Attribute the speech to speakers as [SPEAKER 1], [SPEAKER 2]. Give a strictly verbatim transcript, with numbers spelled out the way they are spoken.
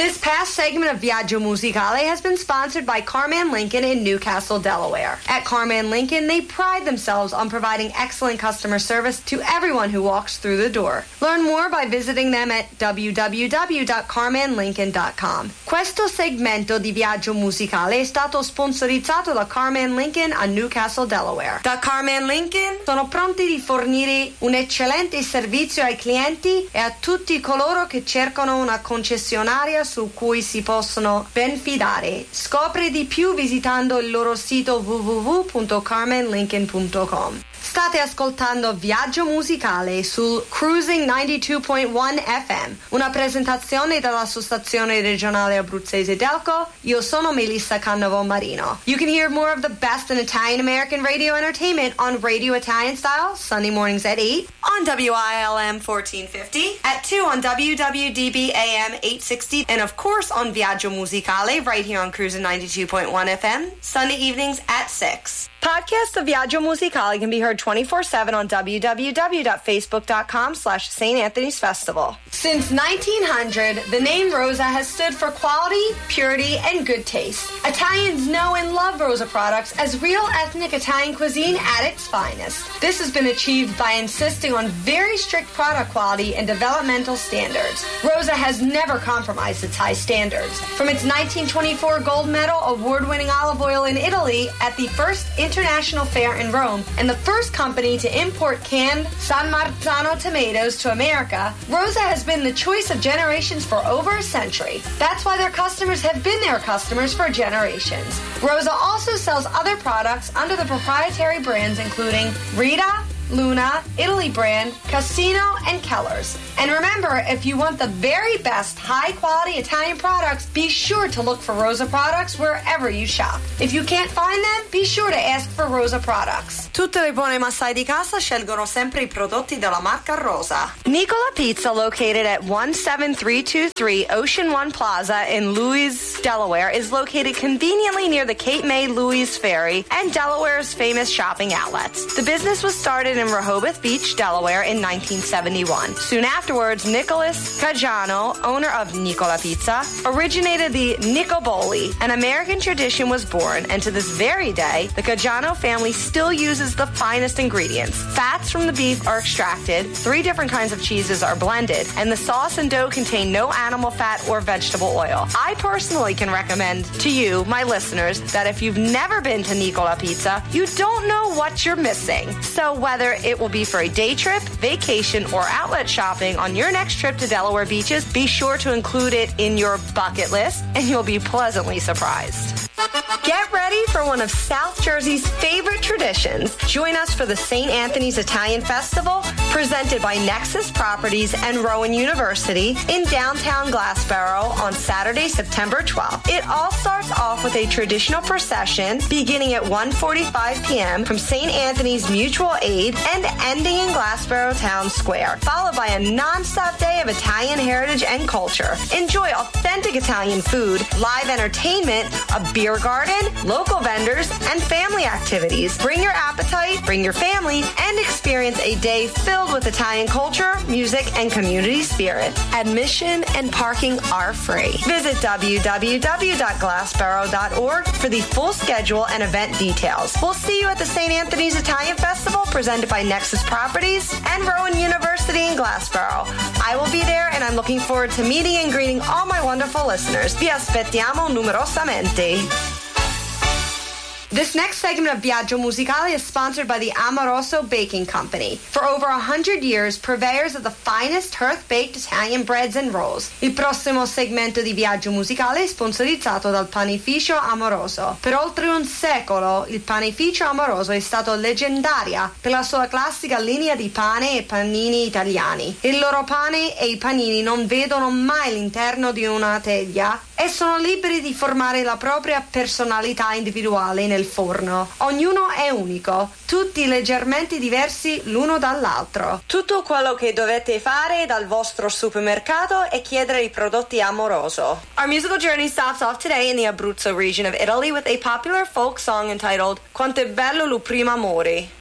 [SPEAKER 1] This past segment of Viaggio Musicale has been sponsored by Carman Lincoln in Newcastle, Delaware. At Carman Lincoln, they pride themselves on providing excellent customer service to everyone who walks through the door. Learn more by visiting them at w w w dot carman lincoln dot com. Questo segmento di Viaggio Musicale è stato sponsorizzato da Carman Lincoln a Newcastle, Delaware. Da Carman Lincoln sono pronti di fornire un eccellente servizio ai clienti e a tutti coloro che cercano una concessionaria su cui si possono ben fidare. Scopri di più visitando il loro sito w w w punto carman lincoln punto com. State ascoltando Viaggio Musicale sul Cruising ninety-two point one F M, una presentazione della sua stazione regionale abruzzese Delco. Io sono Melissa Cannavo Marino. You can hear more of the best in Italian American radio entertainment on Radio Italian Style, Sunday mornings at eight, on W I L M fourteen fifty, at two on W W D B A M eight sixty, and of course on Viaggio Musicale right here on Cruising ninety-two point one F M, Sunday evenings at six. Podcasts of Viaggio Musicale can be heard twenty-four seven on w w w dot facebook dot com slash Saint Anthony's Festival. Since nineteen hundred, the name Rosa has stood for quality, purity, and good taste. Italians know and love Rosa products as real ethnic Italian cuisine at its finest. This has been achieved by insisting on very strict product quality and developmental standards. Rosa has never compromised its high standards. From its nineteen twenty-four gold medal award-winning olive oil in Italy at the first International Fair in Rome and the first company to import canned San Marzano tomatoes to America, Rosa has been the choice of generations for over a century. That's why their customers have been their customers for generations. Rosa also sells other products under the proprietary brands including Rita, Luna, Italy brand, Casino, and Keller's. And remember, if you want the very best high-quality Italian products, be sure to look for Rosa products wherever you shop. If you can't find them, be sure to ask for Rosa products. Tutte le buone massai di casa scelgono sempre i prodotti della marca Rosa. Nicola Pizza, located at one seven three two three Ocean One Plaza in Louis, Delaware, is located conveniently near the Cape May Louis Ferry and Delaware's famous shopping outlets. The business was started in Rehoboth Beach, Delaware in nineteen seventy-one. Soon afterwards, Nicholas Caggiano, owner of Nicola Pizza, originated the Nicoboli. An American tradition was born, and to this very day, the Caggiano family still uses the finest ingredients. Fats from the beef are extracted, three different kinds of cheeses are blended, and the sauce and dough contain no animal fat or vegetable oil. I personally can recommend to you, my listeners, that if you've never been to Nicola Pizza, you don't know what you're missing. So whether it will be for a day trip, vacation, or outlet shopping on your next trip to Delaware beaches, be sure to include it in your bucket list, and you'll be pleasantly surprised. Get ready for one of South Jersey's favorite traditions. Join us for the Saint Anthony's Italian Festival, presented by Nexus Properties and Rowan University in downtown Glassboro on Saturday, September twelfth. It all starts off with a traditional procession beginning at one forty-five p.m. from Saint Anthony's Mutual Aid and ending in Glassboro Town Square, followed by a non-stop day of Italian heritage and culture. Enjoy authentic Italian food, live entertainment, a beer garden, local vendors, and family activities. Bring your appetite, bring your family, and experience a day filled with Italian culture, music, and community spirit. Admission and parking are free. Visit w w w dot glassboro dot org for the full schedule and event details. We'll see you at the Saint Anthony's Italian Festival, presented by Nexus Properties and Rowan University in Glassboro. I will be there, and I'm looking forward to meeting and greeting all my wonderful listeners. Vi aspettiamo numerosamente. This next segment of Viaggio Musicale is sponsored by the Amoroso Baking Company. For over a hundred years, purveyors of the finest hearth-baked Italian breads and rolls. Il prossimo segmento di Viaggio Musicale è sponsorizzato dal Panificio Amoroso. Per oltre un secolo, il Panificio Amoroso è stato leggendaria per la sua classica linea di pane e panini italiani. Il loro pane e i panini non vedono mai l'interno di una teglia e sono liberi di formare la propria personalità individuale nel forno. Ognuno è unico, tutti leggermente diversi l'uno dall'altro. Tutto quello che dovete fare dal vostro supermercato è chiedere i prodotti Amoroso. Our musical journey stops off today in the Abruzzo region of Italy with a popular folk song entitled Quanto è bello lo primo amore.